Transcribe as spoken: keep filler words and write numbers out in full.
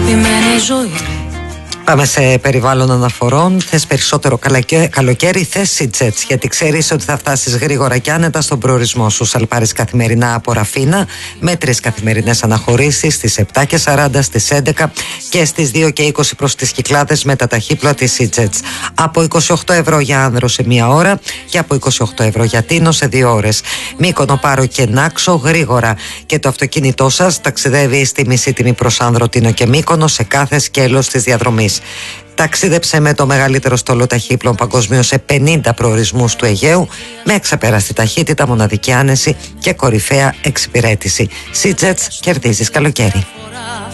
αγαπημένη ζωή. Πάμε σε περιβάλλον αναφορών. Θες περισσότερο καλοκαίρι, θες SeaJets, γιατί ξέρεις ότι θα φτάσεις γρήγορα και άνετα στον προορισμό σου. Σαλπάρεις καθημερινά από Ραφίνα με τρεις καθημερινές αναχωρήσεις στις επτά και σαράντα, στις έντεκα και στις δύο και είκοσι προς τις Κυκλάδες με τα ταχύπλοα της SeaJets. Από είκοσι οκτώ ευρώ για άνδρο σε μία ώρα και από είκοσι οκτώ ευρώ για Τίνο σε δύο ώρες. Μύκονο, Πάρο και Νάξο γρήγορα. Και το αυτοκίνητό σας ταξιδεύει στη μισή τιμή προς άνδρο, Τίνο και Μύκονο σε κάθε σκέλος της διαδρομής. Ταξίδεψε με το μεγαλύτερο στόλο ταχύπλων παγκοσμίως σε πενήντα προορισμούς του Αιγαίου με εξαπέραστη ταχύτητα, μοναδική άνεση και κορυφαία εξυπηρέτηση. SeaJets, κερδίζεις καλοκαίρι.